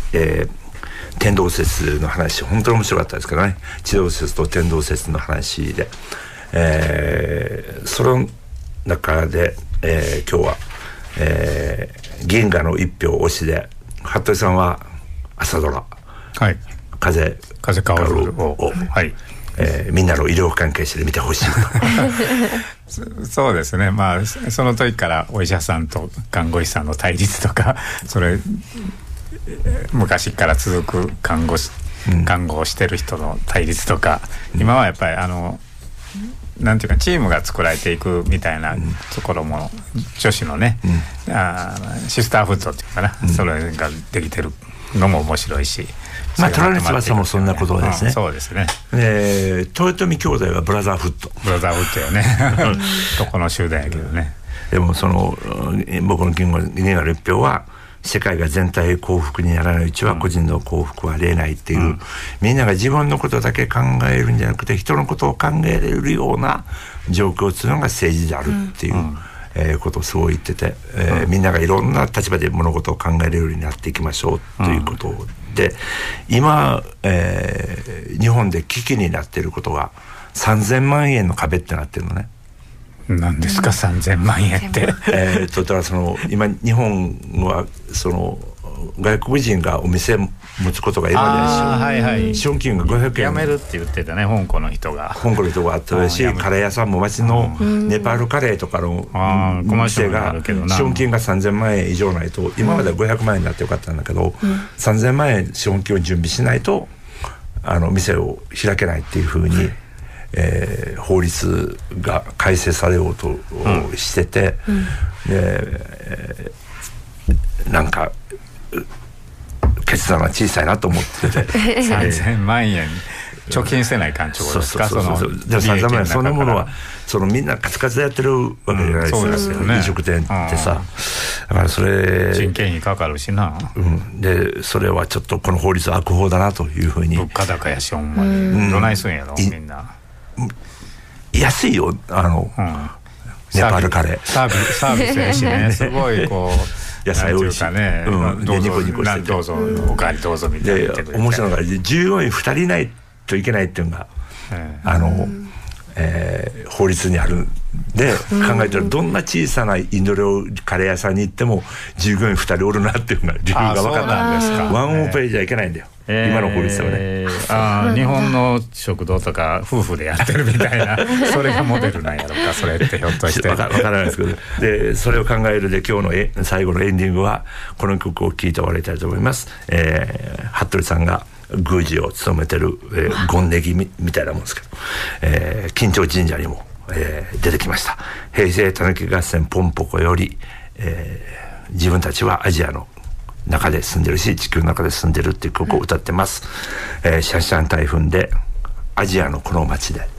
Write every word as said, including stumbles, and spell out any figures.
えー、天動説の話本当に面白かったですけどね。地動説と天動説の話で、えー、その中で、えー、今日は、えー、銀河の一票推しで服部さんは朝ドラ、 はい、 風風薫るを、はい、 えー、みんなの医療関係者で見てほしいとそ, そうですね、まあその時からお医者さんと看護師さんの対立とか、それ昔から続く看護師、うん、看護をしてる人の対立とか、うん、今はやっぱりあのなんていうかチームが作られていくみたいなところも、うん、女子のね、うん、あシスターフットっていうかな、うん、それができてるのも面白いし、 まあ虎の翼もそんなことですね、 うん、そうですね、 えー、豊臣兄弟はブラザーフットブラザーフットよねどこの集団やけどね。 でもその僕の銀河の一票は世界が全体幸福にならないうちは個人の幸福はありえないっていう、うん、みんなが自分のことだけ考えるんじゃなくて人のことを考えれるような状況というのが政治であるっていう、うん、えー、ことをすごい言ってて、えーうん、みんながいろんな立場で物事を考えれるようになっていきましょうということで、うん、今、えー、日本で危機になっていることがさんぜんまんえんの壁ってなってるのね。 何ですかさんぜんまんえんってえー、とだからその今日本はその外国人がお店持つことが今までないし、はいはい、資本金がごひゃくえんやめるって言ってたね、香港の人が香港の人があったし、カレー屋さんも町のネパールカレーとかの店が資本金がさんぜんまんえん以上ないと、今まではごひゃくまんえんになってよかったんだけど、うん、さんぜんまんえん資本金を準備しないとあの店を開けないっていうふうに、えー、法律が改正されようとしてて、うん、で、えー、なんか決断が小さいなと思っててさんぜんまんえん貯金せないかんちゅうことですか。 そうそうそうそう。でもさんぜんまんえんそのものはそのみんなカツカツでやってるわけじゃないですか、うん、そうですよね、飲食店ってさ、だからそれ人件費かかるしな、 うん、でそれはちょっとこの法律は悪法だなというふうに。 物価高やしほんまにどないすんやろ、みんな安いよあの、うん、ネパールカレーサービスサービスやしねすごいこう野菜おいしい、 ね、うん、どうぞニコニコしててどうぞおかわりどうぞみたいな。 で面白いのが従業員ふたりいないといけないっていうのが、えー、あの、えー、法律にあるんで考えたらどんな小さなインド料理カレー屋さんに行っても従業員ふたりおるなっていうのが理由が分かったんですか。ワンオペじゃいけないんだよ、えー、今の法律ではね、 えー、あ日本の食堂とか夫婦でやってるみたいなそれがモデルなんやろうか、それってひょっとして分か, 分からないですけどでそれを考えるで今日のえ最後のエンディングはこの曲を聴いて終わりたいと思います。えー、服部さんが宮司を務めてる、えー、ゴンネギ み, みたいなもんですけど、えー、金頂神社にも、えー、出てきました。平成たぬき合戦ポンポコより、えー、自分たちはアジアの中で住んでるし地球の中で住んでるっていう曲を歌ってます、うん、えー、シャンシャン台風でアジアのこの街で